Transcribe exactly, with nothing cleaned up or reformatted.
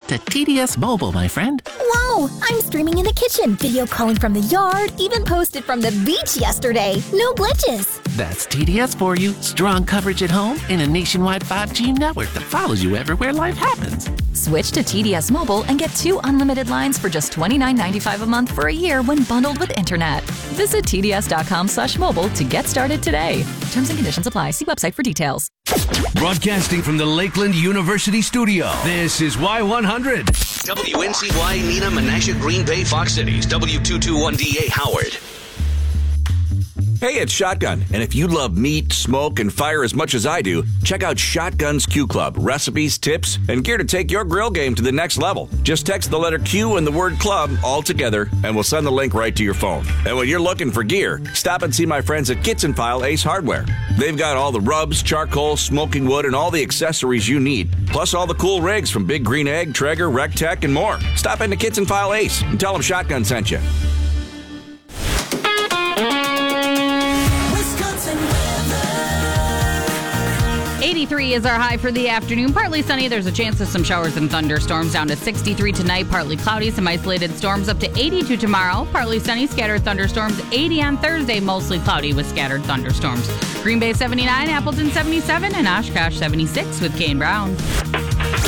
to T D S Mobile, my friend. Whoa! I'm streaming in the kitchen, video calling from the yard, even posted from the beach yesterday. No glitches. That's T D S for you. Strong coverage at home and a nationwide five G network that follows you everywhere life happens. Switch to T D S Mobile and get two unlimited lines for just twenty-nine ninety-five a month for a year when bundled with internet. Visit tds.com slash mobile to get started today. Terms and conditions apply. See website for details. Broadcasting from the Lakeland University studio, this is Y one hundred. W N C Y, Neenah, Menasha, Green Bay, Fox Cities, W two twenty-one D A, Howard. Hey, it's Shotgun, and if you love meat, smoke, and fire as much as I do, check out Shotgun's Q Club. Recipes, tips, and gear to take your grill game to the next level. Just text the letter Q and the word club all together, and we'll send the link right to your phone. And when you're looking for gear, stop and see my friends at Kitchen File Ace Hardware. They've got all the rubs, charcoal, smoking wood, and all the accessories you need, plus all the cool rigs from Big Green Egg, Traeger, Rectech, and more. Stop into Kitchen File Ace and tell them Shotgun sent you. eighty-three is our high for the afternoon. Partly sunny. There's a chance of some showers and thunderstorms. Down to sixty-three tonight. Partly cloudy. Some isolated storms. Up to eighty-two tomorrow. Partly sunny. Scattered thunderstorms. eighty on Thursday. Mostly cloudy with scattered thunderstorms. Green Bay seventy-nine. Appleton seventy-seven. And Oshkosh seventy-six with Kane Brown.